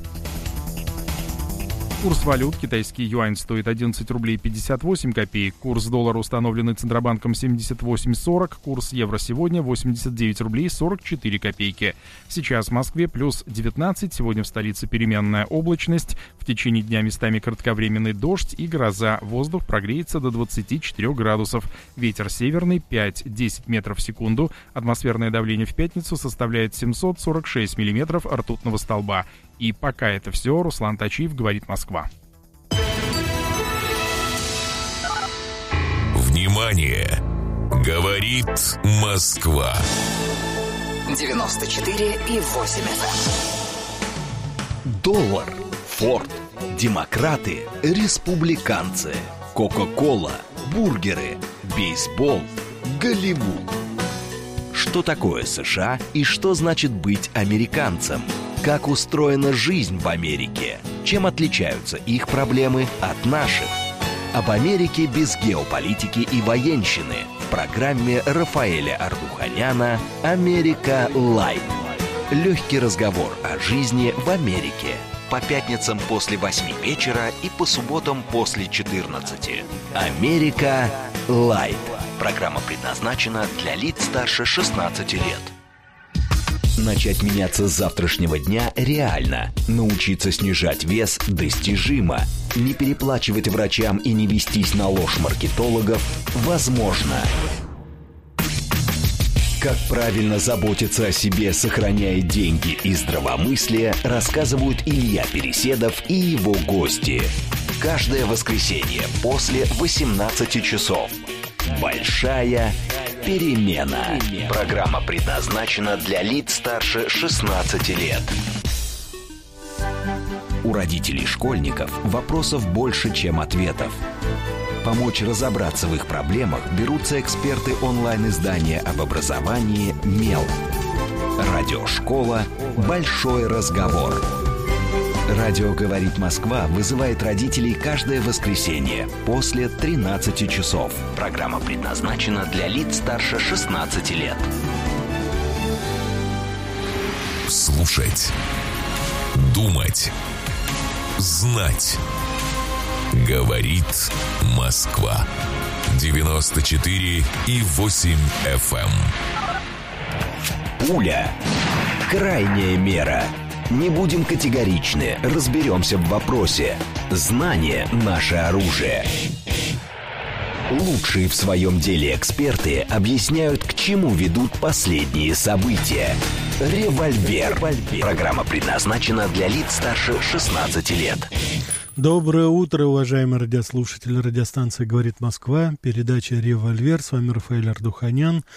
Курс валют. Китайский юань стоит одиннадцать рублей пятьдесят восемь копеек. Курс доллара, установленный Центробанком, семьдесят восемь сорок. Курс евро сегодня восемьдесят девять рублей сорок четыре копейки. Сейчас в Москве плюс девятнадцать. Сегодня в столице переменная облачность. В течение дня местами кратковременный дождь и гроза. Воздух прогреется до двадцати четырёх градусов. Ветер северный пять-десять метров в секунду. Атмосферное давление в пятницу составляет семьсот сорок шесть миллиметров ртутного столба. И пока это все. Руслан Тачиев, говорит Москва. Внимание! Говорит Москва. девяносто четыре и восемь эф эм. Доллар, Форд, демократы, республиканцы, Кока-кола, бургеры, бейсбол, Голливуд. Что такое США и что значит быть американцем? Как устроена жизнь в Америке? Чем отличаются их проблемы от наших? Об Америке без геополитики и военщины в программе Рафаэля Ардуханяна «Америка Лайт». Легкий разговор о жизни в Америке. По пятницам после восьми вечера и по субботам после четырнадцати. «Америка Лайт». Программа предназначена для лиц старше шестнадцати лет. Начать меняться с завтрашнего дня реально. Научиться снижать вес достижимо. Не переплачивать врачам и не вестись на ложь маркетологов возможно. Как правильно заботиться о себе, сохраняя деньги и здравомыслие, рассказывают Илья Переседов и его гости. Каждое воскресенье после восемнадцати часов. Большая перемена. Программа предназначена для лиц старше шестнадцати лет. У родителей школьников вопросов больше, чем ответов. Помочь разобраться в их проблемах берутся эксперты онлайн-издания об образовании «Мел». Радиошкола «Большой разговор». Радио «Говорит Москва» вызывает родителей каждое воскресенье после тринадцати часов. Программа предназначена для лиц старше шестнадцати лет. Слушать. Думать. Знать. Говорит Москва. девяносто четыре и восемь эф эм. Пуля. Крайняя мера. Не будем категоричны, разберемся в вопросе. Знание – наше оружие. Лучшие в своем деле эксперты объясняют, к чему ведут последние события. «Револьвер». Программа предназначена для лиц старше шестнадцати лет. Доброе утро, уважаемые радиослушатели. Радиостанция «Говорит Москва». Передача «Револьвер». С вами Рафаэль Ардуханян.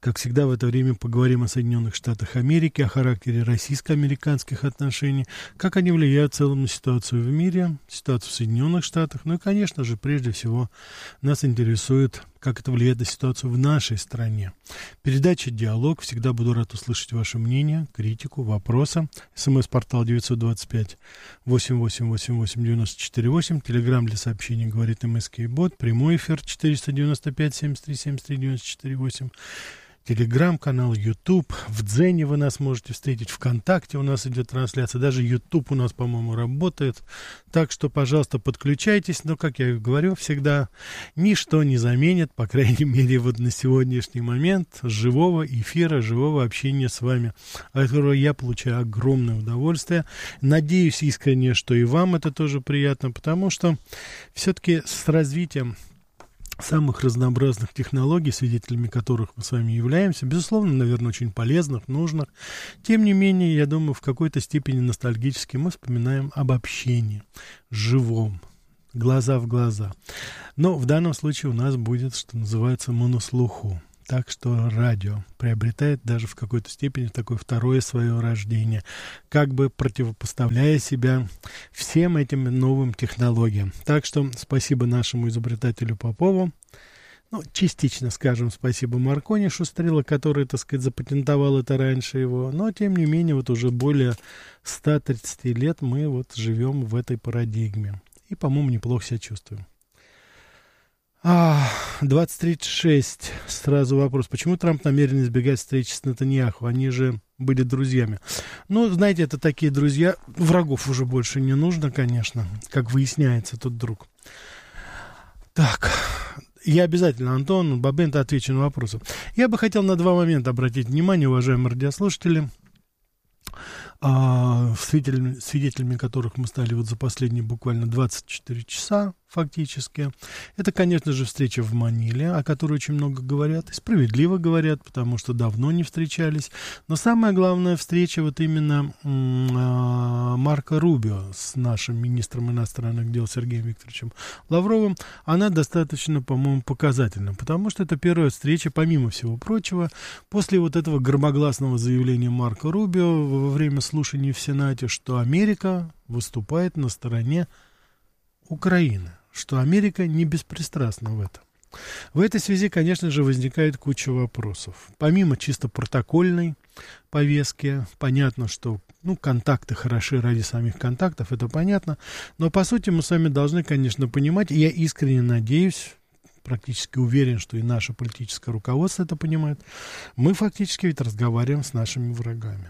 Как всегда, в это время поговорим о Соединенных Штатах Америки, о характере российско-американских отношений, как они влияют в целом на ситуацию в мире, ситуацию в Соединенных Штатах. Ну и, конечно же, прежде всего, нас интересует, как это влияет на ситуацию в нашей стране. Передача «Диалог». Всегда буду рад услышать ваше мнение, критику, вопросы. СМС-портал девять два пять восемь восемь восемь восемь девять четыре восемь. Телеграм для сообщений «Говорит МСК-бот». Прямой эфир четыреста девяносто пять семьдесят три семьдесят три девяносто четыре восемь. Телеграм-канал, YouTube. В Дзене вы нас можете встретить. ВКонтакте у нас идет трансляция. Даже YouTube у нас, по-моему, работает. Так что, пожалуйста, подключайтесь. Но, как я говорю, всегда ничто не заменит, по крайней мере, вот на сегодняшний момент, живого эфира, живого общения с вами, от которого я получаю огромное удовольствие. Надеюсь искренне, что и вам это тоже приятно, потому что все-таки с развитием самых разнообразных технологий, свидетелями которых мы с вами являемся, безусловно, наверное, очень полезных, нужных. Тем не менее, я думаю, в какой-то степени ностальгически мы вспоминаем об общении, живом, глаза в глаза. Но в данном случае у нас будет, что называется, мы на слуху. Так что радио приобретает даже в какой-то степени такое второе свое рождение, как бы противопоставляя себя всем этим новым технологиям. Так что спасибо нашему изобретателю Попову. Ну, частично, скажем, спасибо Маркони Шустрила, который, так сказать, запатентовал это раньше его. Но, тем не менее, вот уже более ста тридцати лет мы вот живем в этой парадигме. И, по-моему, неплохо себя чувствуем. А, двадцать тридцать шесть. Сразу вопрос. Почему Трамп намерен избегать встречи с Нетаньяху? Они же были друзьями. Ну, знаете, это такие друзья. Врагов уже больше не нужно, конечно. Как выясняется, тут друг. Так. Я обязательно, Антон Бабенко, отвечу на вопросы. Я бы хотел на два момента обратить внимание, уважаемые радиослушатели, свидетелями, свидетелями которых мы стали вот за последние буквально двадцать четыре часа фактически. Это, конечно же, встреча в Маниле, о которой очень много говорят, и справедливо говорят, потому что давно не встречались. Но самая главная встреча вот именно м- Марко Рубио с нашим министром иностранных дел Сергеем Викторовичем Лавровым, она достаточно, по-моему, показательна, потому что это первая встреча, помимо всего прочего, после вот этого громогласного заявления Марко Рубио во время слушаний в Сенате, что Америка выступает на стороне Украины, что Америка не беспристрастна в этом. В этой связи, конечно же, возникает куча вопросов. Помимо чисто протокольной повестки, понятно, что ну, контакты хороши ради самих контактов, это понятно, но по сути мы с вами должны, конечно, понимать, и я искренне надеюсь, практически уверен, что и наше политическое руководство это понимает, мы фактически ведь разговариваем с нашими врагами.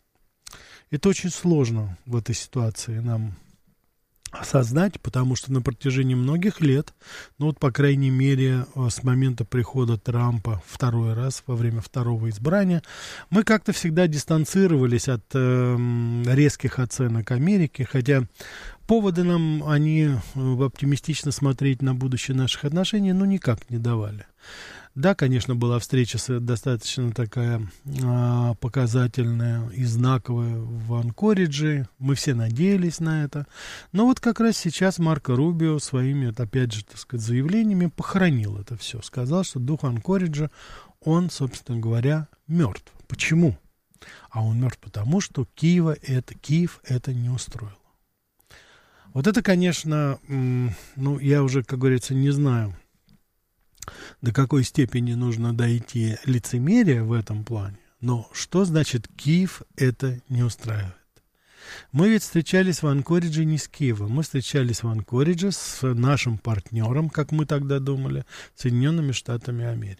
Это очень сложно в этой ситуации нам осознать, потому что на протяжении многих лет, ну вот, по крайней мере, с момента прихода Трампа второй раз, во время второго избрания, мы как-то всегда дистанцировались от э, резких оценок Америки, хотя поводы нам, они оптимистично смотреть на будущее наших отношений, ну, никак не давали. Да, конечно, была встреча достаточно такая а, показательная и знаковая в Анкоридже. Мы все надеялись на это. Но вот как раз сейчас Марко Рубио своими, опять же, так сказать, заявлениями похоронил это все. Сказал, что дух Анкориджа, он, собственно говоря, мертв. Почему? А он мертв потому, что Киева это, Киев это не устроил. Вот это, конечно, м- ну, я уже, как говорится, не знаю, до какой степени нужно дойти лицемерие в этом плане. Но что значит Киев это не устраивает? Мы ведь встречались в Анкоридже не с Киевом. Мы встречались в Анкоридже с нашим партнером, как мы тогда думали, Соединенными Штатами Америки.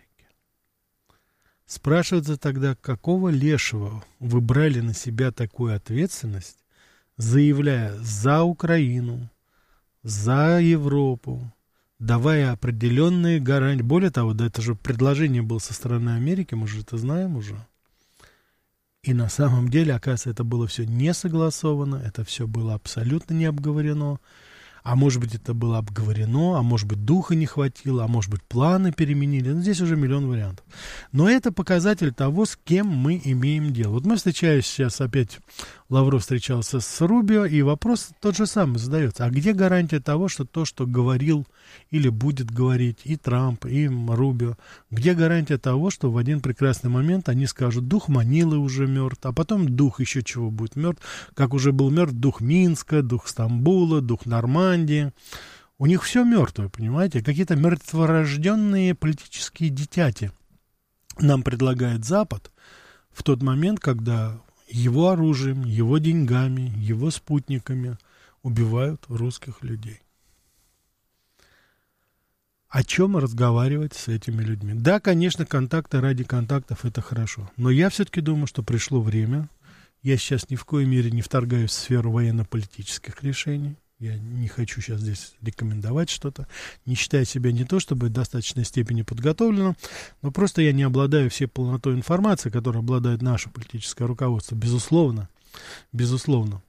Спрашивается тогда, какого лешего вы брали на себя такую ответственность, заявляя за Украину, за Европу, давая определенные гарантии. Более того, да, это же предложение было со стороны Америки, мы же это знаем уже. И на самом деле, оказывается, это было все не согласовано, это все было абсолютно не обговорено. А может быть, это было обговорено, а может быть, духа не хватило, а может быть, планы переменили. Ну, здесь уже миллион вариантов. Но это показатель того, с кем мы имеем дело. Вот мы встречаемся сейчас опять Лавров встречался с Рубио, и вопрос тот же самый задается. А где гарантия того, что то, что говорил или будет говорить и Трамп, и Рубио, где гарантия того, что в один прекрасный момент они скажут, дух Манилы уже мертв, а потом дух еще чего будет мертв, как уже был мертв дух Минска, дух Стамбула, дух Нормандии. У них все мертвое, понимаете? Какие-то мертворожденные политические дитяти нам предлагает Запад в тот момент, когда его оружием, его деньгами, его спутниками убивают русских людей. О чем разговаривать с этими людьми? Да, конечно, контакты ради контактов — это хорошо. Но я все-таки думаю, что пришло время. Я сейчас ни в коей мере не вторгаюсь в сферу военно-политических решений. Я не хочу сейчас здесь рекомендовать что-то, не считая себя не то чтобы в достаточной степени подготовленным, но просто я не обладаю всей полнотой информации, которой обладает наше политическое руководство. Безусловно, безусловно,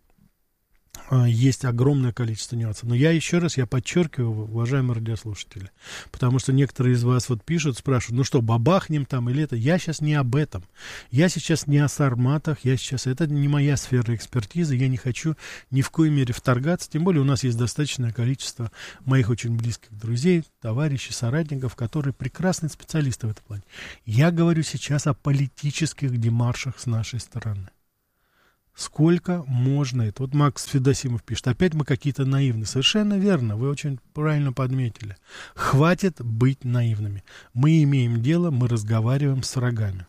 есть огромное количество нюансов. Но я еще раз, я подчеркиваю, уважаемые радиослушатели, потому что некоторые из вас вот пишут, спрашивают, ну что, бабахнем там или это? Я сейчас не об этом. Я сейчас не о сарматах, я сейчас, это не моя сфера экспертизы, я не хочу ни в коей мере вторгаться, тем более у нас есть достаточное количество моих очень близких друзей, товарищей, соратников, которые прекрасные специалисты в этом плане. Я говорю сейчас о политических демаршах с нашей стороны. Сколько можно это? Вот Макс Федосимов пишет, опять мы какие-то наивные. Совершенно верно, вы очень правильно подметили. Хватит быть наивными. Мы имеем дело, мы разговариваем с врагами.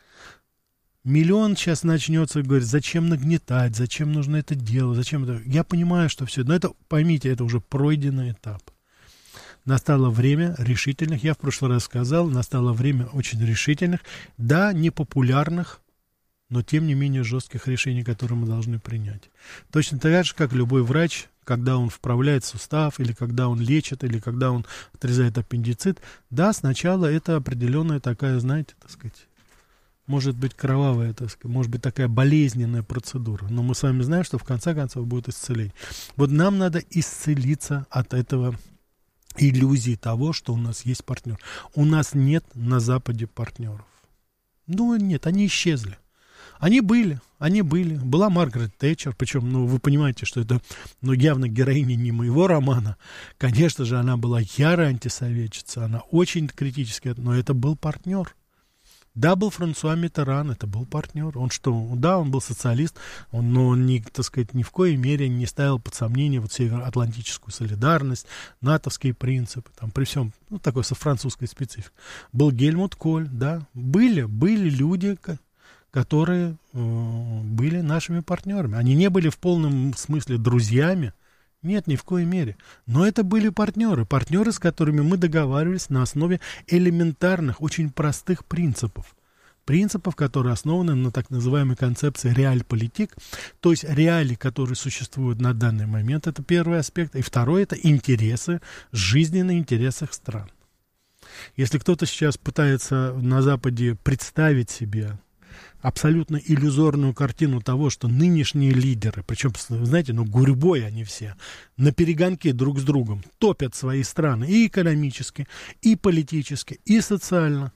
Миллион сейчас начнется и говорит, зачем нагнетать, зачем нужно это делать, зачем это... Я понимаю, что все, но это, поймите, это уже пройденный этап. Настало время решительных, я в прошлый раз сказал, настало время очень решительных, да, непопулярных, но, тем не менее, жестких решений, которые мы должны принять. Точно так же, как любой врач, когда он вправляет сустав, или когда он лечит, или когда он отрезает аппендицит, да, сначала это определенная такая, знаете, так сказать, может быть кровавая, так сказать, может быть такая болезненная процедура. Но мы с вами знаем, что в конце концов будет исцеление. Вот нам надо исцелиться от этого иллюзии того, что у нас есть партнер. У нас нет на Западе партнеров. Ну, нет, они исчезли. Они были, они были. Была Маргарет Тэтчер, причем, ну, вы понимаете, что это, ну, явно героиня не моего романа. Конечно же, она была ярая антисоветчица, она очень критически, но это был партнер. Да, был Франсуа Миттеран, это был партнер. Он что, да, он был социалист, он, но он, не, так сказать, ни в коей мере не ставил под сомнение вот североатлантическую солидарность, натовские принципы, там, при всем, ну, такой со французской спецификой. Был Гельмут Коль, да, были, были люди, которые э, были нашими партнерами. Они не были в полном смысле друзьями, нет, ни в коей мере. Но это были партнеры, партнеры, с которыми мы договаривались на основе элементарных, очень простых принципов. Принципов, которые основаны на так называемой концепции реальполитик, то есть реалии, которые существуют на данный момент, это первый аспект. И второй — это интересы, жизненные интересы стран. Если кто-то сейчас пытается на Западе представить себе абсолютно иллюзорную картину того, что нынешние лидеры, причем, знаете, ну, гурьбой они все, на перегонке друг с другом топят свои страны и экономически, и политически, и социально.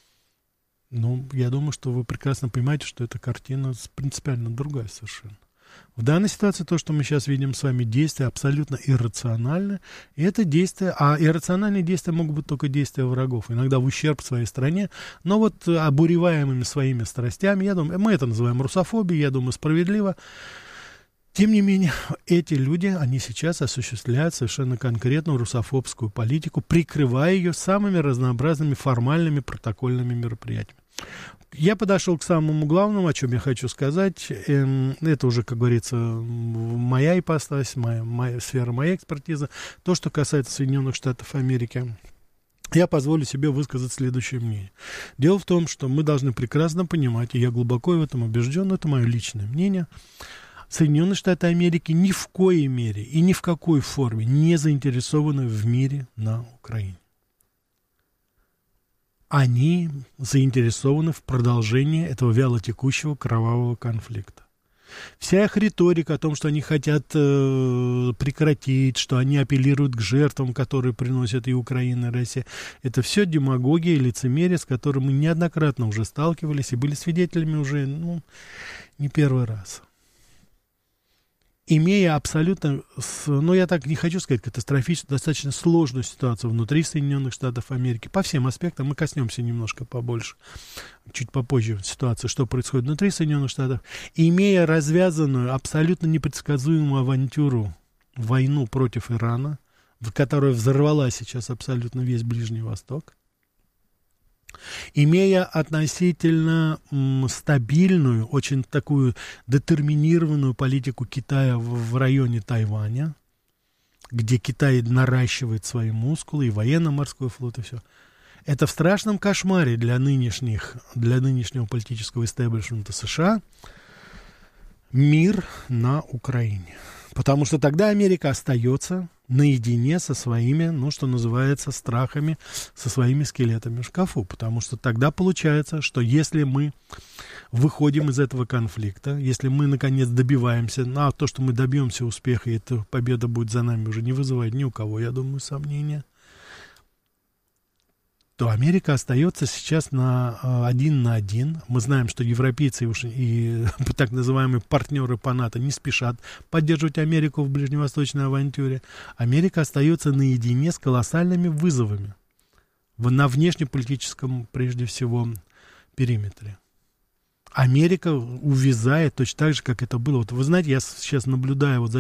Ну, я думаю, что вы прекрасно понимаете, что эта картина принципиально другая совершенно. В данной ситуации то, что мы сейчас видим с вами, действия абсолютно иррациональны. И это действия, а иррациональные действия могут быть только действия врагов, иногда в ущерб своей стране, но вот обуреваемыми своими страстями, я думаю, мы это называем русофобией, я думаю, справедливо. Тем не менее, эти люди, они сейчас осуществляют совершенно конкретную русофобскую политику, прикрывая ее самыми разнообразными формальными протокольными мероприятиями. Я подошел к самому главному, о чем я хочу сказать. Это уже, как говорится, моя ипостась, моя, моя сфера, моя экспертиза. То, что касается Соединенных Штатов Америки, я позволю себе высказать следующее мнение. Дело в том, что мы должны прекрасно понимать, и я глубоко в этом убежден, это мое личное мнение, Соединенные Штаты Америки ни в коей мере и ни в какой форме не заинтересованы в мире на Украине. Они заинтересованы в продолжении этого вялотекущего кровавого конфликта. Вся их риторика о том, что они хотят э, прекратить, что они апеллируют к жертвам, которые приносят и Украина, и Россия, это все демагогия и лицемерие, с которым мы неоднократно уже сталкивались и были свидетелями уже, ну, не первый раз. имея абсолютно, ну, я так не хочу сказать, катастрофическую, достаточно сложную ситуацию внутри Соединенных Штатов Америки, по всем аспектам, мы коснемся немножко побольше, чуть попозже ситуации, что происходит внутри Соединенных Штатов, имея развязанную, абсолютно непредсказуемую авантюру, войну против Ирана, в которой взорвала сейчас абсолютно весь Ближний Восток, имея относительно м, стабильную, очень такую детерминированную политику Китая в, в районе Тайваня, где Китай наращивает свои мускулы, и военно-морской флот, и все. Это в страшном кошмаре для нынешних, для нынешнего политического истеблишмента США мир на Украине. Потому что тогда Америка остается наедине со своими, ну, что называется, страхами, со своими скелетами в шкафу. Потому что тогда получается, что если мы выходим из этого конфликта, если мы, наконец, добиваемся, ну, а то, что мы добьемся успеха, и эта победа будет за нами, уже не вызывает ни у кого, я думаю, сомнения, то Америка остается сейчас на один на один. Мы знаем, что европейцы и так называемые партнеры по НАТО не спешат поддерживать Америку в ближневосточной авантюре. Америка остается наедине с колоссальными вызовами на внешнеполитическом, прежде всего, периметре. Америка увязает точно так же, как это было. Вот вы знаете, я сейчас наблюдаю вот за